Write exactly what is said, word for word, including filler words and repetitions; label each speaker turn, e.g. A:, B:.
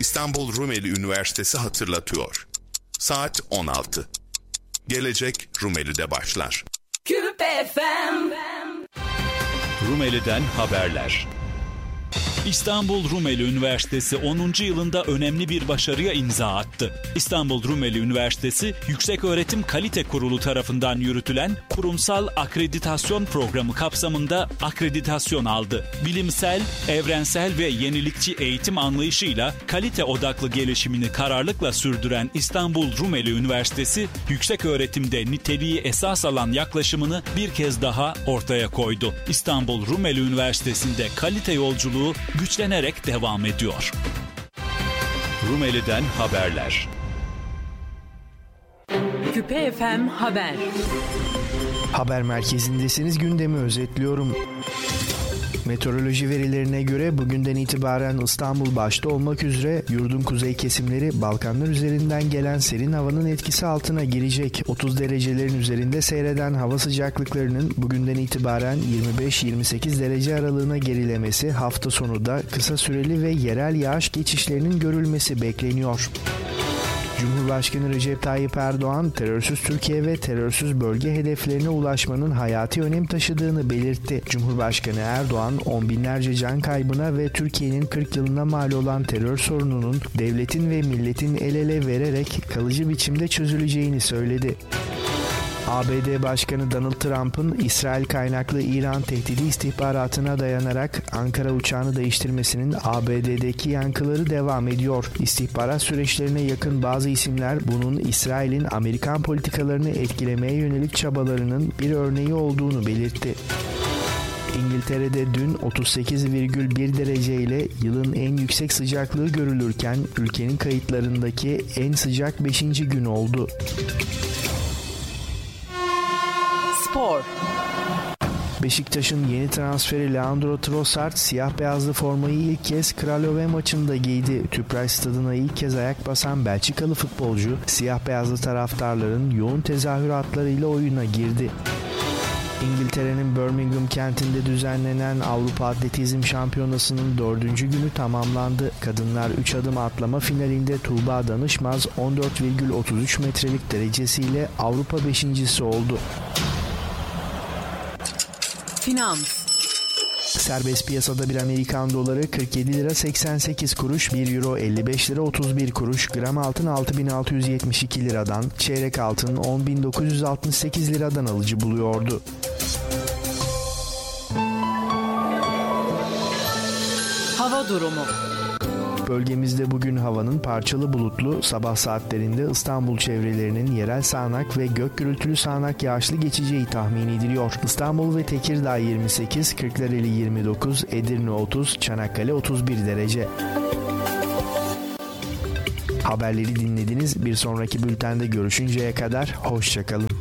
A: İstanbul Rumeli Üniversitesi hatırlatıyor. Saat on altı. Gelecek Rumeli'de başlar.
B: Küpe F M.
C: Rumeli'den haberler. İstanbul Rumeli Üniversitesi onuncu yılında önemli bir başarıya imza attı. İstanbul Rumeli Üniversitesi Yükseköğretim Kalite Kurulu tarafından yürütülen kurumsal akreditasyon programı kapsamında akreditasyon aldı. Bilimsel, evrensel ve yenilikçi eğitim anlayışıyla kalite odaklı gelişimini kararlılıkla sürdüren İstanbul Rumeli Üniversitesi, yükseköğretimde niteliği esas alan yaklaşımını bir kez daha ortaya koydu. İstanbul Rumeli Üniversitesi'nde kalite yolculuğu güçlenerek devam ediyor. Rumeli'den haberler.
B: Küpe F M Haber.
D: Haber merkezindesiniz, gündemi özetliyorum. Meteoroloji verilerine göre bugünden itibaren İstanbul başta olmak üzere yurdun kuzey kesimleri Balkanlar üzerinden gelen serin havanın etkisi altına girecek. otuz derecelerin üzerinde seyreden hava sıcaklıklarının bugünden itibaren yirmi beş yirmi sekiz derece aralığına gerilemesi, hafta sonu da kısa süreli ve yerel yağış geçişlerinin görülmesi bekleniyor. Cumhurbaşkanı Recep Tayyip Erdoğan, terörsüz Türkiye ve terörsüz bölge hedeflerine ulaşmanın hayati önem taşıdığını belirtti. Cumhurbaşkanı Erdoğan, on binlerce can kaybına ve Türkiye'nin kırk yılına mal olan terör sorununun devletin ve milletin el ele vererek kalıcı biçimde çözüleceğini söyledi. A B D Başkanı Donald Trump'ın İsrail kaynaklı İran tehdidi istihbaratına dayanarak Ankara uçağını değiştirmesinin A B D'deki yankıları devam ediyor. İstihbarat süreçlerine yakın bazı isimler bunun İsrail'in Amerikan politikalarını etkilemeye yönelik çabalarının bir örneği olduğunu belirtti. İngiltere'de dün otuz sekiz virgül bir derece ile yılın en yüksek sıcaklığı görülürken ülkenin kayıtlarındaki en sıcak beşinci gün oldu.
B: Spor.
D: Beşiktaş'ın yeni transferi Leandro Trossard siyah beyazlı formayı ilk kez Kralove maçında giydi. Tüpraş Stadı'na ilk kez ayak basan Belçikalı futbolcu siyah beyazlı taraftarların yoğun tezahüratlarıyla oyuna girdi. İngiltere'nin Birmingham kentinde düzenlenen Avrupa Atletizm Şampiyonası'nın dördüncü günü tamamlandı. Kadınlar üç adım atlama finalinde Tuğba Danışmaz on dört virgül otuz üç metrelik derecesiyle Avrupa beşincisi oldu.
B: Finans.
D: Serbest piyasada bir Amerikan doları kırk yedi lira seksen sekiz kuruş, bir euro elli beş lira otuz bir kuruş, gram altın altı bin altı yüz yetmiş iki liradan, çeyrek altın on bin dokuz yüz altmış sekiz liradan alıcı buluyordu.
B: Hava durumu.
D: Bölgemizde bugün havanın parçalı bulutlu, sabah saatlerinde İstanbul çevrelerinin yerel sağanak ve gök gürültülü sağanak yağışlı geçeceği tahmin ediliyor. İstanbul ve Tekirdağ yirmi sekiz, Kırklareli yirmi dokuz, Edirne otuz, Çanakkale otuz bir derece. Haberleri dinlediniz. Bir sonraki bültende görüşünceye kadar hoşça kalın.